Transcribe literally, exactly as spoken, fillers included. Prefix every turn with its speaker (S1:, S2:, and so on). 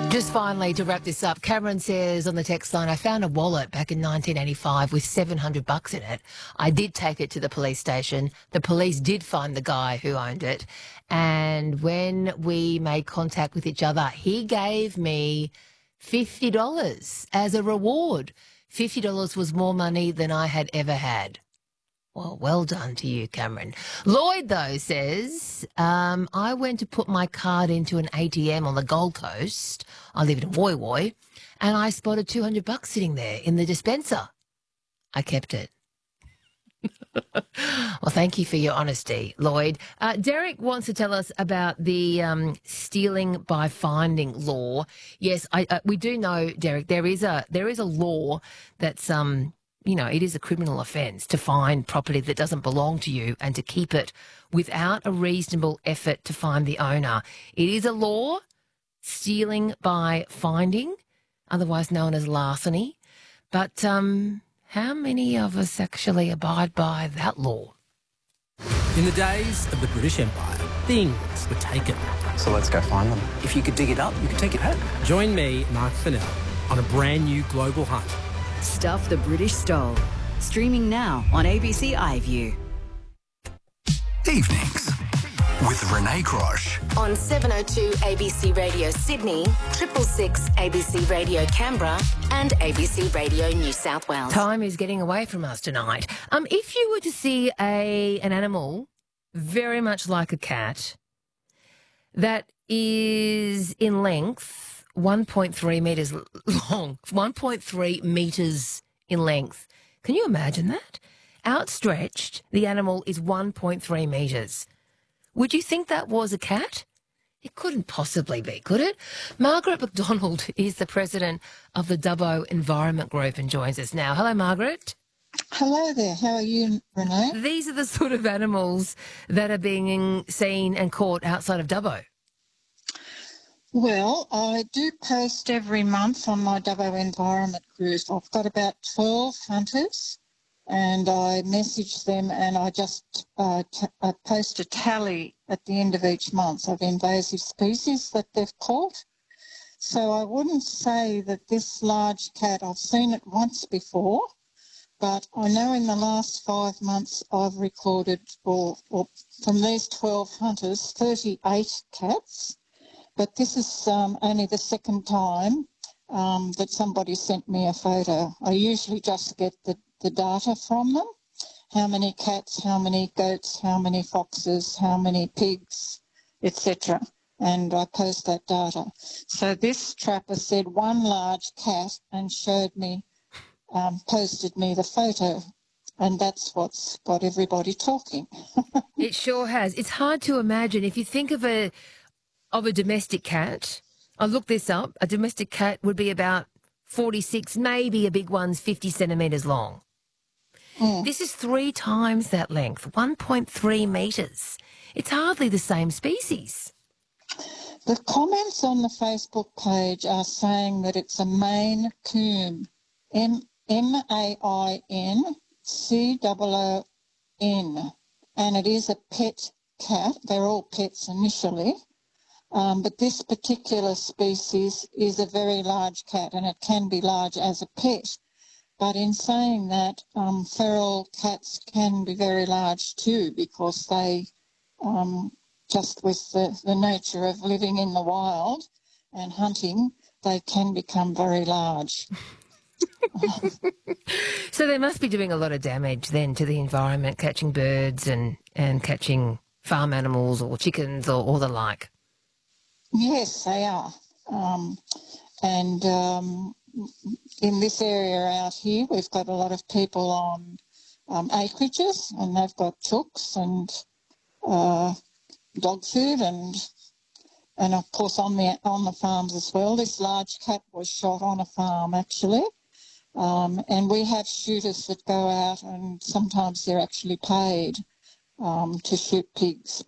S1: Just finally, to wrap this up, Cameron says on the text line, I found a wallet back in nineteen eighty-five with seven hundred bucks in it. I did take it to the police station. The police did find the guy who owned it. And when we made contact with each other, he gave me fifty dollars as a reward. fifty dollars was more money than I had ever had. Well, well done to you, Cameron. Lloyd, though, says, um, I went to put my card into an A T M on the Gold Coast. I live in Woy Woy, and I spotted two hundred bucks sitting there in the dispenser. I kept it. Well, thank you for your honesty, Lloyd. Uh, Derek wants to tell us about the um, stealing by finding law. Yes, I, uh, we do know, Derek, there is a there is a law that's um. You know, it is a criminal offence to find property that doesn't belong to you and to keep it without a reasonable effort to find the owner. It is a law, stealing by finding, otherwise known as larceny. But um, how many of us actually abide by that law?
S2: In the days of the British Empire, things were taken.
S3: So let's go find them.
S4: If you could dig it up, you could take it home.
S2: Join me, Mark Fennell, on a brand new global hunt.
S5: Stuff the British Stole. Streaming now on A B C iView.
S6: Evenings with Renee Crosh.
S7: On seven oh two A B C Radio Sydney, triple six A B C Radio Canberra and A B C Radio New South Wales.
S1: Time is getting away from us tonight. Um, if you were to see a an animal very much like a cat that is in length one point three metres long, one point three metres in length. Can you imagine that? Outstretched, the animal is one point three metres. Would you think that was a cat? It couldn't possibly be, could it? Margaret McDonald is the president of the Dubbo Environment Group and joins us now. Hello, Margaret.
S8: Hello there. How are you, Renee?
S1: These are the sort of animals that are being seen and caught outside of Dubbo.
S8: Well, I do post every month on my Dubbo Environment Group. I've got about twelve hunters and I message them and I just uh, t- I post a tally at the end of each month of invasive species that they've caught. So I wouldn't say that this large cat, I've seen it once before, but I know in the last five months I've recorded, or, or from these twelve hunters, thirty-eight cats. But this is um, only the second time um, that somebody sent me a photo. I usually just get the, the data from them, how many cats, how many goats, how many foxes, how many pigs, et cetera. And I post that data. So this trapper said one large cat and showed me, um, posted me the photo. And that's what's got everybody talking.
S1: It sure has. It's hard to imagine. If you think of a... of a domestic cat, I looked this up, a domestic cat would be about forty-six, maybe a big one's fifty centimetres long. Mm. This is three times that length, one point three metres. It's hardly the same species.
S8: The comments on the Facebook page are saying that it's a Maine Coon, M A I N C O O N, and it is a pet cat. They're all pets initially. Um, but this particular species is a very large cat and it can be large as a pet. But in saying that, um, feral cats can be very large too because they, um, just with the, the nature of living in the wild and hunting, they can become very large.
S1: So they must be doing a lot of damage then to the environment, catching birds and, and catching farm animals or chickens or, or the like.
S8: Yes, they are. Um, and um, in this area out here, we've got a lot of people on um, acreages and they've got chooks and uh, dog food and, and of course, on the, on the farms as well. This large cat was shot on a farm, actually. Um, and we have shooters that go out and sometimes they're actually paid um, to shoot pigs